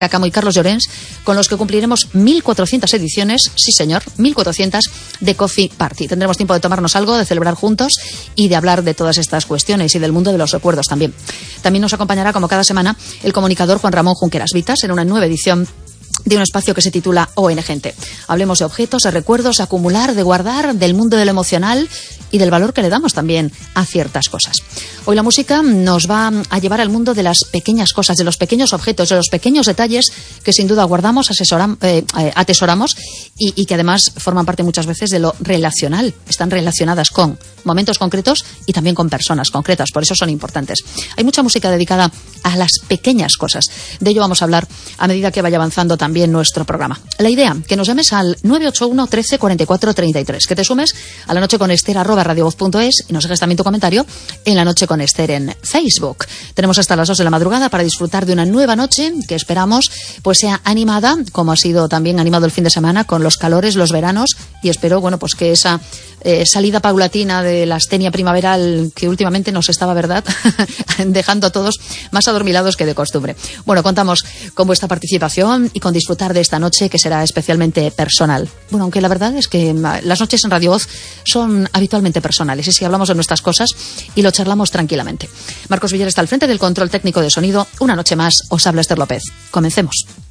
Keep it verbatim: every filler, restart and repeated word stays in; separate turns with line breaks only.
Camo y Carlos Llorens, con los que cumpliremos mil cuatrocientas ediciones, sí señor, mil cuatrocientas de Coffee Party. Tendremos tiempo de tomarnos algo, de celebrar juntos y de hablar de todas estas cuestiones y del mundo de los recuerdos también. También nos acompañará, como cada semana, el comunicador Juan Ramón Junqueras Vitas en una nueva edición de un espacio que se titula O N Gente. Hablemos de objetos, de recuerdos, de acumular, de guardar, del mundo de lo emocional y del valor que le damos también a ciertas cosas. Hoy la música nos va a llevar al mundo de las pequeñas cosas, de los pequeños objetos, de los pequeños detalles que sin duda guardamos, asesoram, eh, eh, atesoramos y, y que además forman parte muchas veces de lo relacional. Están relacionadas con momentos concretos y también con personas concretas, por eso son importantes. Hay mucha música dedicada a las pequeñas cosas. De ello vamos a hablar a medida que vaya avanzando también nuestro programa. La idea, que nos llames al nueve ocho uno, trece, cuarenta y cuatro, treinta y tres, que te sumes a La Noche con Esther arroba radiovoz punto es y nos dejes también tu comentario en La Noche con Esther en Facebook. Tenemos hasta las dos de la madrugada para disfrutar de una nueva noche que esperamos pues sea animada, como ha sido también animado el fin de semana con los calores, los veranos, y espero, bueno, pues que esa eh, salida paulatina de la astenia primaveral que últimamente nos estaba, ¿verdad?, dejando a todos más adormilados que de costumbre. Bueno, contamos con vuestra participación y con disfrutar de esta noche que será especialmente personal. Bueno, aunque la verdad es que las noches en Radio Voz son habitualmente personales, y si hablamos de nuestras cosas y lo charlamos tranquilamente. Marcos Villar está al frente del control técnico de sonido. Una noche más os habla Esther López. Comencemos.